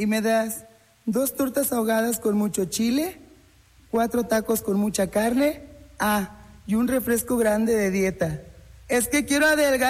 y me das 2 tortas ahogadas con mucho chile, 4 tacos con mucha carne, y un refresco grande de dieta. Es que quiero adelgazar.